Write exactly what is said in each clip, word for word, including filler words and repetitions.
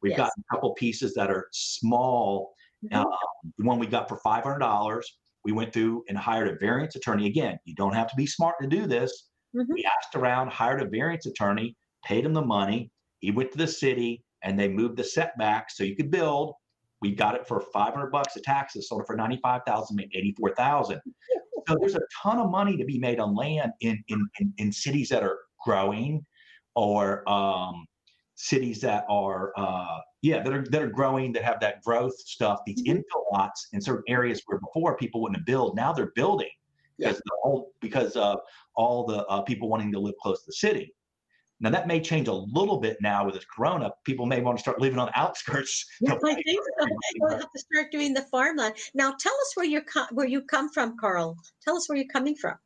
We've Yes. got a couple pieces that are small. Uh, Mhm. the one we got for five hundred dollars. We went through and hired a variance attorney. Again, you don't have to be smart to do this. Mhm. We asked around, hired a variance attorney, paid him the money. He went to the city and they moved the setback so you could build. We got it for five hundred bucks of taxes, sold it for ninety-five thousand, made eighty-four thousand. So there's a ton of money to be made on land in in in, in cities that are growing, or um, cities that are uh, yeah that are that are growing, that have that growth stuff. These Mhm. infill lots in certain areas where before people wouldn't have built, now they're building Yeah. because the whole because of all the uh, people wanting to live close to the city. Now that may change a little bit now with this corona. People may want to start living on the outskirts. Yes, Away I from think so. everybody, We'll but have to start doing the farmland. Now tell us where you're co- where you come from, Carl. Tell us where you're coming from.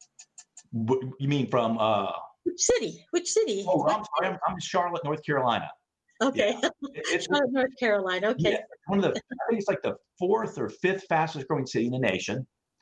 w- you mean from? Uh, Which city? Which city? oh, What I'm sorry. I'm, I'm in Charlotte, North Carolina. Yeah, Okay. it, it's Charlotte, North Carolina. yeah, Okay. one of the. I think it's like the fourth or fifth fastest growing city in the nation,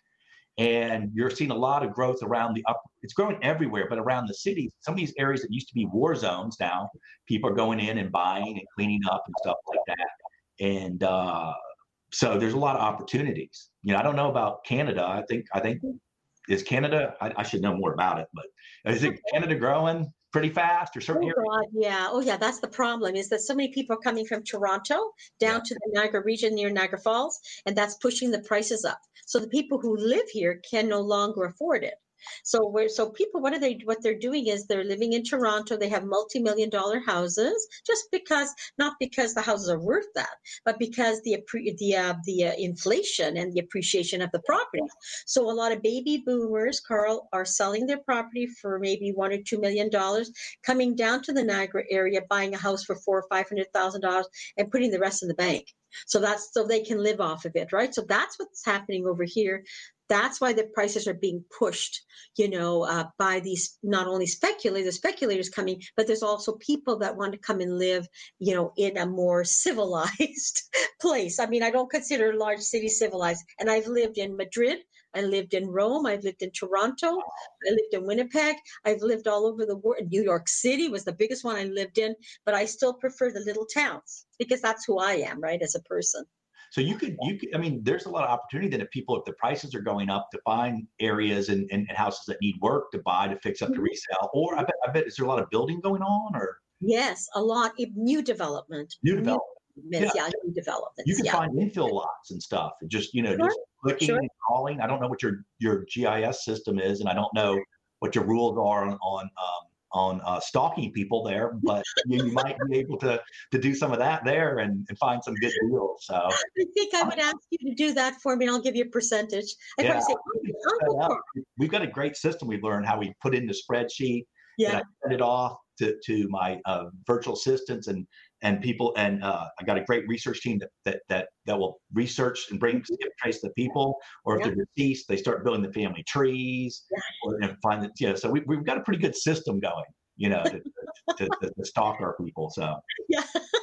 and you're seeing a lot of growth around the up. It's growing everywhere, but around the cities, some of these areas that used to be war zones, now people are going in and buying and cleaning up and stuff like that. And uh, so there's a lot of opportunities. You know, I don't know about Canada. I think I think is Canada. I, I should know more about it, but is it Canada growing pretty fast or certain Oh areas? God, yeah. Oh yeah, that's the problem is that so many people are coming from Toronto Yeah. down to the Niagara region near Niagara Falls, and that's pushing the prices up. So the people who live here can no longer afford it. So we're so people what are they what they're doing is they're living in Toronto, they have multi-million dollar houses just because not because the houses are worth that, but because the appre- the uh, the uh, inflation and the appreciation of the properties. So a lot of baby boomers, Carl, are selling their property for maybe one or two million dollars, coming down to the Niagara area, buying a house for four or five hundred thousand dollars, and putting the rest in the bank. So that's so they can live off of it, right? So that's what's happening over here. That's why the prices are being pushed, you know, uh, by these not only speculators, the speculators coming, but there's also people that want to come and live, you know, in a more civilized place. I mean, I don't consider large cities civilized, and I've lived in Madrid, I lived in Rome, I've lived in Toronto, I lived in Winnipeg. I've lived all over the world. New York City was the biggest one I lived in, but I still prefer the little towns because that's who I am, right, as a person. So you could, you could, I mean, there's a lot of opportunity that if people, if the prices are going up, to find areas and, and, and houses that need work to buy to fix up to Mhm. resell. Or I bet, I bet, is there a lot of building going on or Yes, a lot. If new development, new new development? Yeah, developments, yeah, new you developments, can yeah. find infill lots and stuff. And just, you know, Sure, just clicking sure. and calling. I don't know what your your G I S system is, and I don't know what your rules are on on um, on uh, stalking people there, but you, you might be able to to do some of that there and, and find some good deals. So I think I I'm would ask you to do that for me, and I'll give you a percentage. I'd Yeah, probably say, we can "Oh, set Uncle up. Carl." We've got a great system we've learned how we put in the spreadsheet, and I Yeah. send it off to, to my uh, virtual assistants and and people, and uh, I got a great research team that that that, that will research and bring Mhm. skip trace the people, or if Yeah. they're deceased, they start building the family trees, Yeah. or and find that, yeah. So we, we've got a pretty good system going, you know, to to, to, to stalk our people. So Yeah.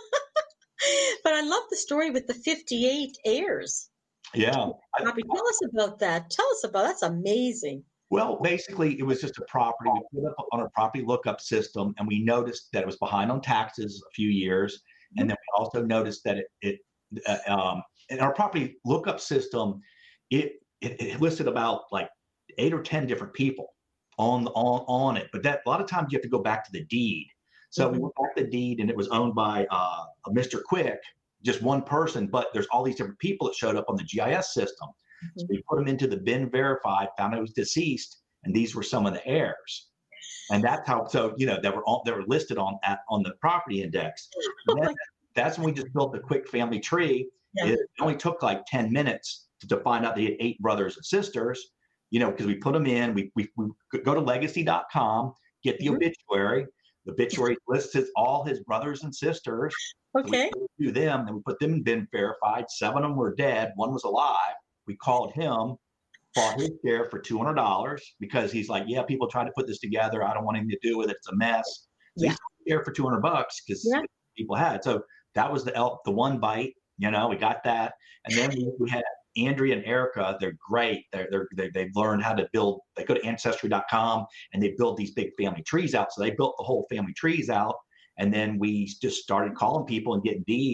But I love the story with the fifty-eight heirs. yeah, I, Bobby, tell us about that. Tell us about that's amazing. Well, basically, it was just a property. We put up on a property lookup system, and we noticed that it was behind on taxes a few years. And Mhm. then we also noticed that it, it uh, um, in our property lookup system, it, it, it listed about like eight or ten different people on on on it. But that a lot of times you have to go back to the deed. So we Mhm. went back to the deed, and it was owned by uh, a Mister Quick, just one person. But there's all these different people that showed up on the G I S system. So Mhm. we put them into the bin verified, found it was deceased, and these were some of the heirs. And that's how. So you know they were all they were listed on at, on the property index. And Oh then my, that's when we just built the quick family tree. yeah. It only took like ten minutes to, to find out they had eight brothers and sisters. You know, because we put them in. We, we we go to legacy dot com, get the Mhm. obituary. The obituary lists his, all his brothers and sisters. So we Okay. do them, and we put them in bin verified. Seven of them were dead. One was alive. We called him, bought his share for two hundred dollars because he's like, yeah, people try to put this together. I don't want anything to do with it. It's a mess. So Yeah. he's here for two hundred bucks because Yeah. people had. So that was the elk, the one bite. You know, we got that, and then we, we had Andrea and Erica. They're great. They're, they're they they've learned how to build. They go to ancestry dot com and they build these big family trees out. So they built the whole family trees out, and then we just started calling people and getting deeds.